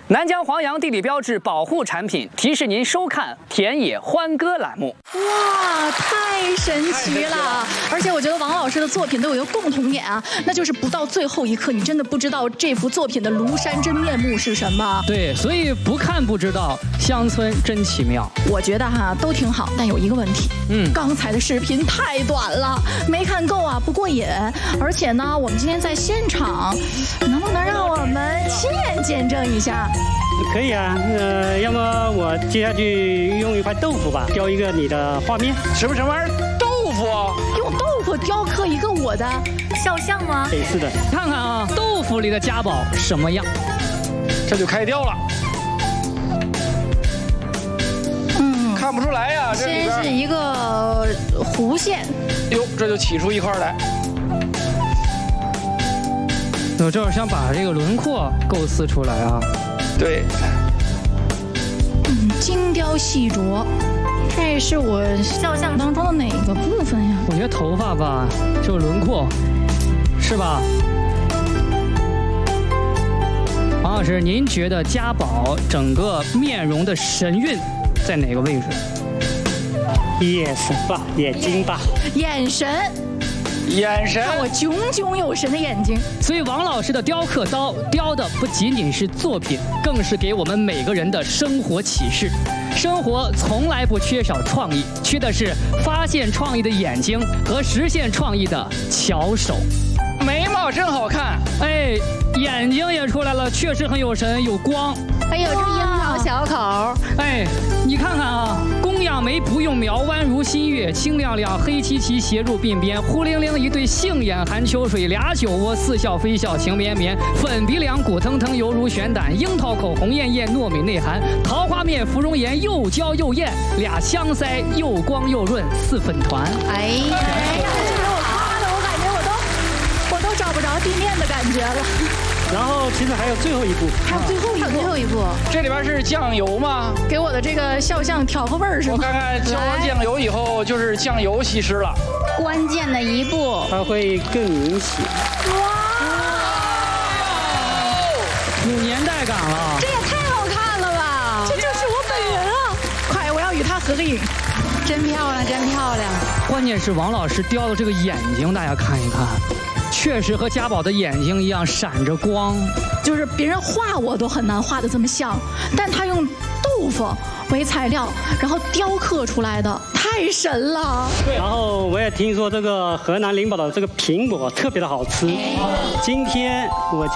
南疆黄杨地理标志保护产品，提示您收看田野欢歌栏目。 哇，太神奇了！而且我觉得王老师的作品都有一个共同点啊，那就是不到最后一刻，你真的不知道这幅作品的庐山真面目是什么。 对，所以不看不知道，乡村真奇妙。 我觉得都挺好，但有一个问题，刚才的视频太短了，没看够啊，不过瘾。而且呢，我们今天在现场，能不能让我们亲眼见证一下？ 可以啊，要么我接下去用一块豆腐吧，雕一个你的画面。 什么玩意儿？豆腐？ 用豆腐雕刻一个我的肖像吗？ 对，是的。 看看啊，豆腐里的家宝什么样？ 这就开雕了。看不出来呀，这里边先是一个弧线。 哟，这就起出一块来。 我这想把这个轮廓构思出来啊。 对。 精雕细琢，这是我肖像当中的哪个部分呀？ 我觉得头发吧，就是轮廓，是吧？王老师，您觉得家宝整个面容的神韵在哪个位置？ 眼神吧，眼睛吧， 眼神。看我炯炯有神的眼睛。 所以王老师的雕刻刀雕的不仅仅是作品，更是给我们每个人的生活启示。生活从来不缺少创意，缺的是发现创意的眼睛和实现创意的巧手。 眉毛真好看， 哎，眼睛也出来了，确实很有神，有光。 哎呦，这樱桃小口， 哎，你看看啊，公养眉不用描，弯如新月，清亮亮，黑漆漆，斜入鬓边，忽灵灵一对杏眼含秋水，俩酒窝似笑非笑情绵绵，粉鼻梁骨腾腾犹如悬胆，樱桃口红艳艳糯米内含，桃花面芙蓉颜又娇又艳，俩香腮又光又润似粉团。 哎呀，这给我夸的，我感觉我都找不着地面的感觉了。 然后其实还有最后一步， 还有最后一步， 这里边是酱油吗？ 给我的这个肖像调个味儿是吗？ 我看看，浇完酱油以后就是酱油稀释了， 关键的一步， 它会更明显。 哇， 有年代感了， 这也太好看了吧！这就是我本人啊！快，我要与他合个影。真漂亮，真漂亮。 关键是王老师雕的这个眼睛，大家看一看。确实和家宝的眼睛一样闪着光， 就是别人画我都很难画得这么像，但他用豆腐为材料，然后雕刻出来的太神了。 然后我也听说这个河南灵宝的这个苹果特别的好吃，今天我就